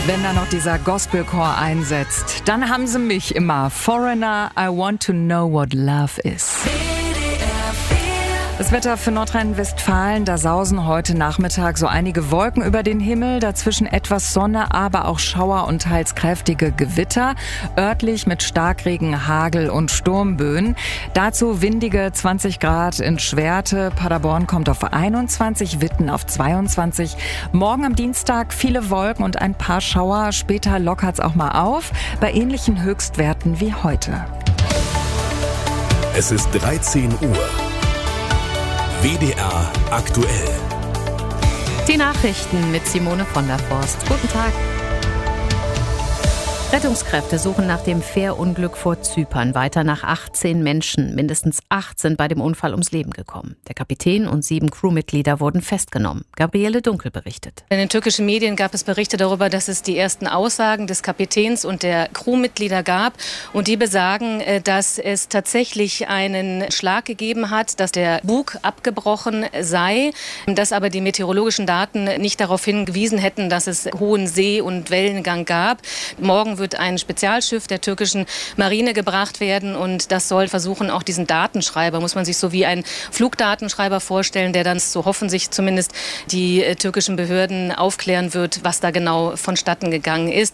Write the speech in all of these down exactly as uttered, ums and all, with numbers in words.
Wenn da noch dieser Gospelchor einsetzt, dann haben sie mich immer. Foreigner, I want to know what love is. Das Wetter für Nordrhein-Westfalen, da sausen heute Nachmittag so einige Wolken über den Himmel, dazwischen etwas Sonne, aber auch Schauer und teils kräftige Gewitter, örtlich mit Starkregen, Hagel und Sturmböen. Dazu windige zwanzig Grad in Schwerte, Paderborn kommt auf einundzwanzig, Witten auf zweiundzwanzig. Morgen am Dienstag viele Wolken und ein paar Schauer, später lockert's auch mal auf, bei ähnlichen Höchstwerten wie heute. Es ist dreizehn Uhr. W D R aktuell. Die Nachrichten mit Simone von der Forst. Guten Tag. Rettungskräfte suchen nach dem Fährunglück vor Zypern weiter nach achtzehn Menschen. Mindestens acht sind bei dem Unfall ums Leben gekommen. Der Kapitän und sieben Crewmitglieder wurden festgenommen. Gabriele Dunkel berichtet. In den türkischen Medien gab es Berichte darüber, dass es die ersten Aussagen des Kapitäns und der Crewmitglieder gab. Und die besagen, dass es tatsächlich einen Schlag gegeben hat, dass der Bug abgebrochen sei, dass aber die meteorologischen Daten nicht darauf hingewiesen hätten, dass es hohen See- und Wellengang gab. Morgen wird ein Spezialschiff der türkischen Marine gebracht werden und das soll versuchen, auch diesen Datenschreiber, muss man sich so wie einen Flugdatenschreiber vorstellen, der dann, so hoffen sich zumindest die äh, türkischen Behörden, aufklären wird, was da genau vonstatten gegangen ist.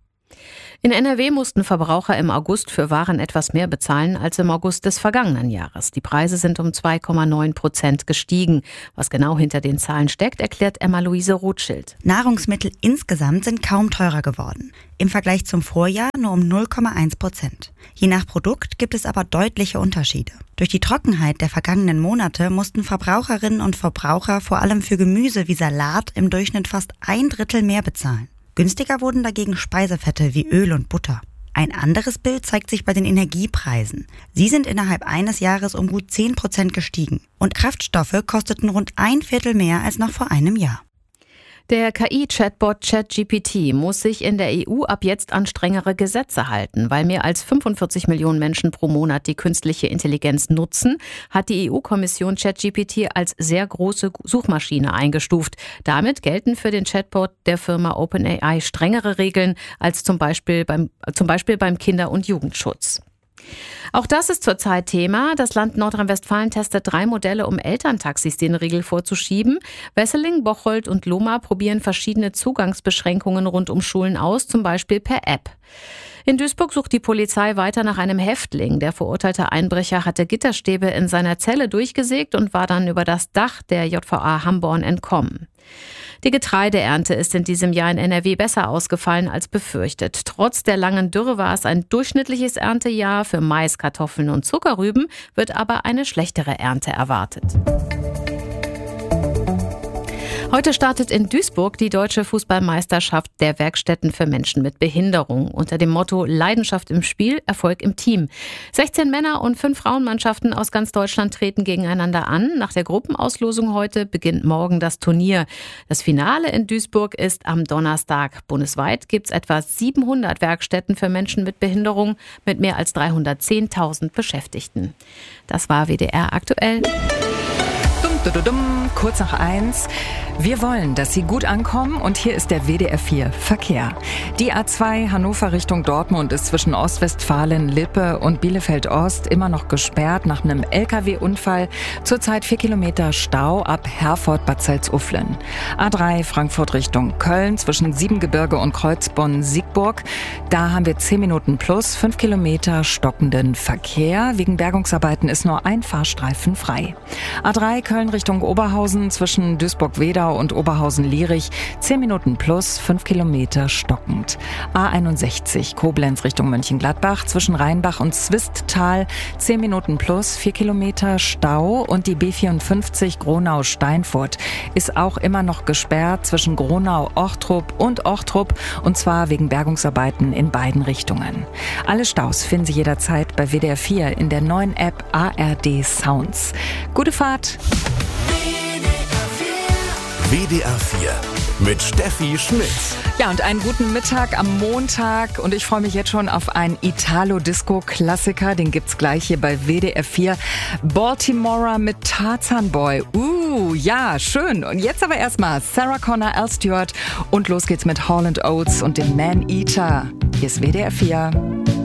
In N R W mussten Verbraucher im August für Waren etwas mehr bezahlen als im August des vergangenen Jahres. Die Preise sind um zwei Komma neun Prozent gestiegen. Was genau hinter den Zahlen steckt, erklärt Emma-Luise Rothschild. Nahrungsmittel insgesamt sind kaum teurer geworden. Im Vergleich zum Vorjahr nur um null Komma eins Prozent. Je nach Produkt gibt es aber deutliche Unterschiede. Durch die Trockenheit der vergangenen Monate mussten Verbraucherinnen und Verbraucher vor allem für Gemüse wie Salat im Durchschnitt fast ein Drittel mehr bezahlen. Günstiger wurden dagegen Speisefette wie Öl und Butter. Ein anderes Bild zeigt sich bei den Energiepreisen. Sie sind innerhalb eines Jahres um gut zehn Prozent gestiegen. Und Kraftstoffe kosteten rund ein Viertel mehr als noch vor einem Jahr. Der K I-Chatbot ChatGPT muss sich in der E U ab jetzt an strengere Gesetze halten. Weil mehr als fünfundvierzig Millionen Menschen pro Monat die künstliche Intelligenz nutzen, hat die E U-Kommission ChatGPT als sehr große Suchmaschine eingestuft. Damit gelten für den Chatbot der Firma OpenAI strengere Regeln als zum Beispiel beim, zum Beispiel beim Kinder- und Jugendschutz. Auch das ist zurzeit Thema. Das Land Nordrhein-Westfalen testet drei Modelle, um Elterntaxis den Riegel vorzuschieben. Wesseling, Bocholt und Lohmar probieren verschiedene Zugangsbeschränkungen rund um Schulen aus, zum Beispiel per App. In Duisburg sucht die Polizei weiter nach einem Häftling. Der verurteilte Einbrecher hatte Gitterstäbe in seiner Zelle durchgesägt und war dann über das Dach der J V A Hamborn entkommen. Die Getreideernte ist in diesem Jahr in N R W besser ausgefallen als befürchtet. Trotz der langen Dürre war es ein durchschnittliches Erntejahr. Für Mais, Kartoffeln und Zuckerrüben wird aber eine schlechtere Ernte erwartet. Heute startet in Duisburg die Deutsche Fußballmeisterschaft der Werkstätten für Menschen mit Behinderung unter dem Motto Leidenschaft im Spiel, Erfolg im Team. sechzehn Männer- und fünf Frauenmannschaften aus ganz Deutschland treten gegeneinander an. Nach der Gruppenauslosung heute beginnt morgen das Turnier. Das Finale in Duisburg ist am Donnerstag. Bundesweit gibt es etwa siebenhundert Werkstätten für Menschen mit Behinderung mit mehr als dreihundertzehntausend Beschäftigten. Das war W D R aktuell. Kurz nach eins. Wir wollen, dass Sie gut ankommen und hier ist der W D R vier Verkehr. Die A zwei Hannover Richtung Dortmund ist zwischen Ostwestfalen, Lippe und Bielefeld-Ost immer noch gesperrt nach einem L K W-Unfall. Zurzeit vier Kilometer Stau ab Herford-Bad Salzuflen. A drei Frankfurt Richtung Köln zwischen Siebengebirge und Kreuzbonn-Siegburg. Da haben wir zehn Minuten plus fünf Kilometer stockenden Verkehr. Wegen Bergungsarbeiten ist nur ein Fahrstreifen frei. A drei Köln Richtung Oberhausen zwischen Duisburg-Wedau und Oberhausen-Lierich zehn Minuten plus fünf Kilometer stockend. A einundsechzig Koblenz Richtung Mönchengladbach zwischen Rheinbach und Zwisttal zehn Minuten plus vier Kilometer Stau und die B vierundfünfzig Gronau-Steinfurt ist auch immer noch gesperrt zwischen Gronau-Ochtrup und Ochtrup und zwar wegen Bergungsarbeiten in beiden Richtungen. Alle Staus finden Sie jederzeit bei W D R vier in der neuen App A R D Sounds. Gute Fahrt! W D R vier mit Steffi Schmitz. Ja, und einen guten Mittag am Montag. Und ich freue mich jetzt schon auf einen Italo-Disco-Klassiker. Den gibt's gleich hier bei W D R vier. Baltimora mit Tarzan Boy. Uh, ja, schön. Und jetzt aber erstmal Sarah Connor, Al Stewart. Und los geht's mit Hall and Oates und dem Man Eater. Hier ist W D R vier.